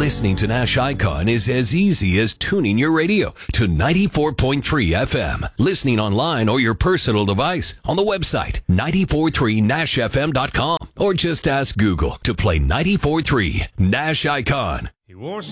Listening to Nash Icon is as easy as tuning your radio to 94.3 FM. Listening online or your personal device on the website 943nashfm.com or just ask Google to play 94.3 Nash Icon. He wore